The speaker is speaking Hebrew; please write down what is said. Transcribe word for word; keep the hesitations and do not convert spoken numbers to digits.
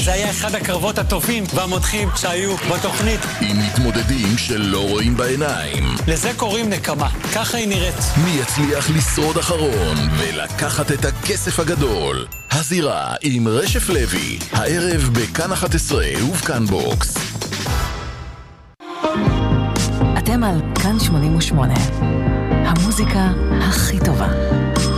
זה היה אחד הקרבות הטובים והמותחים שהיו בתוכנית. עם מתמודדים שלא רואים בעיניים. לזה קוראים נקמה, ככה היא נראית. מי יצליח לשרוד אחרון ולקחת את הכסף הגדול? הזירה עם רשף לוי, הערב בכאן אחת עשרה ובכאן בוקס. אתם על כאן שמונים ושמונה, המוזיקה הכי טובה.